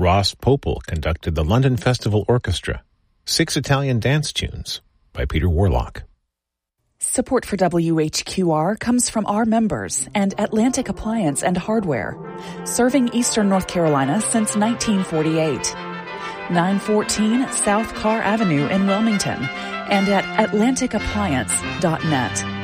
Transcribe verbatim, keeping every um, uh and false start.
Ross Popel conducted the London Festival Orchestra. Six Italian Dance Tunes by Peter Warlock. Support for W H Q R comes from our members and Atlantic Appliance and Hardware, serving Eastern North Carolina since nineteen forty-eight. nine fourteen South Carr Avenue in Wilmington and at atlantic appliance dot net.